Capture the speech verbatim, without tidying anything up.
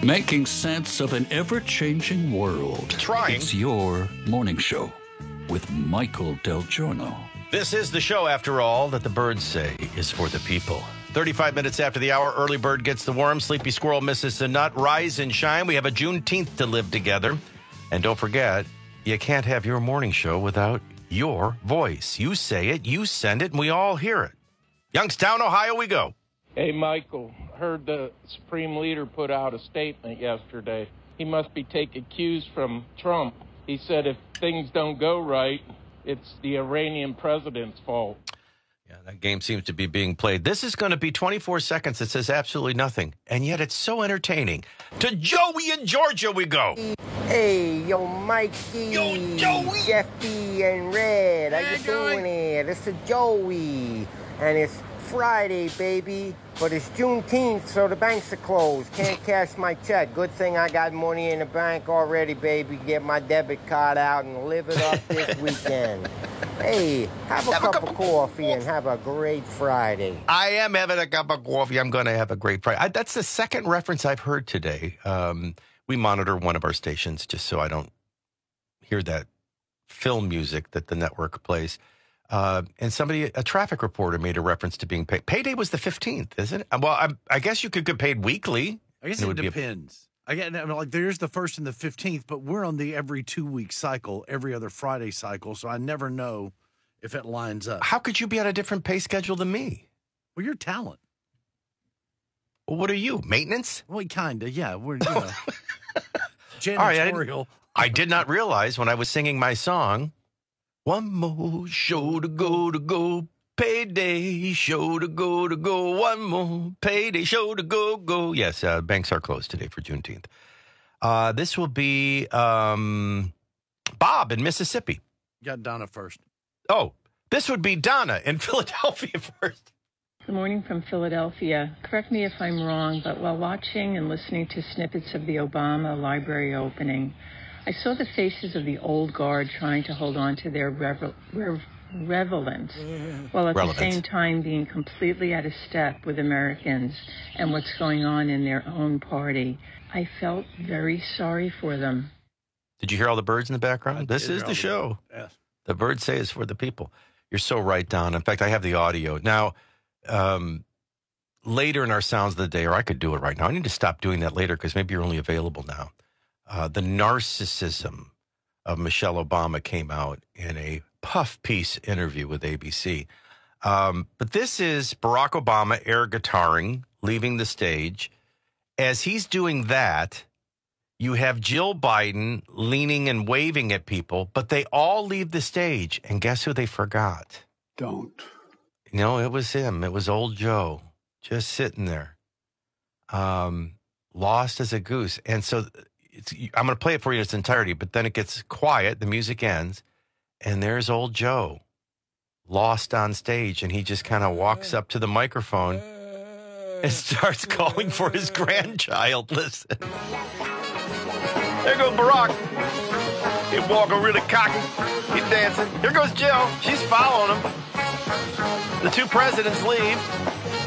Making sense of an ever-changing world. Trying. It's your morning show with Michael Del Giorno. This is the show, after all, that the birds say is for the people. thirty-five minutes after the hour, early bird gets the worm, sleepy squirrel misses the nut. Rise and shine. We have a Juneteenth to live together. And don't forget, you can't have your morning show without your voice. You say it, you send it, and we all hear it. Youngstown, Ohio, we go. Hey, Michael, heard the Supreme Leader put out a statement yesterday. He must be taking cues from Trump. He said if things don't go right, it's the Iranian president's fault. Yeah, that game seems to be being played. This is going to be twenty-four seconds that says absolutely nothing, and yet it's so entertaining. To Joey in Georgia we go. Hey, yo, Mikey, Yo, Joey. Jeffy, and Red. How Hey, you Joey. doing here? This is Joey, and it's Friday, baby. But it's Juneteenth, so the banks are closed. Can't cash my check. Good thing I got money in the bank already, baby. Get my debit card out and live it up this weekend. Hey, have a Have a cup cup of of coffee and have a great Friday. I am having a cup of coffee. I'm going to have a great Friday. I, that's the second reference I've heard today. Um, we monitor one of our stations just so I don't hear that film music that the network plays. Uh, and somebody, a traffic reporter, made a reference to being paid. Payday was the fifteenth, isn't it? Well, I, I guess you could get paid weekly. I guess And it, would be a- depends. I get I mean, like there's the first and the fifteenth, but we're on the every two week cycle, every other Friday cycle, so I never know if it lines up. How could you be on a different pay schedule than me? Well, you're talent. Well, what are you, maintenance? Well, kinda, yeah. We're you know All right, I didn't- janitorial. I did not realize when I was singing my song, one more show to go to go, payday show to go to go, one more payday show to go go. Yes, uh, banks are closed today for Juneteenth. Uh, this will be um, Bob in Mississippi. Got Donna first. Oh, this would be Donna in Philadelphia first. Good morning from Philadelphia. Correct me if I'm wrong, but while watching and listening to snippets of the Obama library opening, I saw the faces of the old guard trying to hold on to their revel- rev- relevance, while at Relevance. the same time being completely out of step with Americans and what's going on in their own party. I felt very sorry for them. Did you hear all the birds in the background? This Did is all the show. Yes. The birds say it's for the people. You're so right, Don. In fact, I have the audio. Now, um, later in our Sounds of the Day, or I could do it right now. I need to stop doing that later because maybe you're only available now. Uh, the narcissism of Michelle Obama came out in a puff piece interview with A B C. Um, but this is Barack Obama air guitaring, leaving the stage. As he's doing that, you have Jill Biden leaning and waving at people, but they all leave the stage. And guess who they forgot? Don't. No, it was him. It was old Joe, just sitting there, um, lost as a goose. And so it's, I'm going to play it for you in its entirety, but then it gets quiet. The music ends, and there's old Joe, lost on stage. And he just kind of walks up to the microphone and starts calling for his grandchild. Listen. There goes Barack. He's walking really cocky. He's dancing. Here goes Jill. She's following him. The two presidents leave.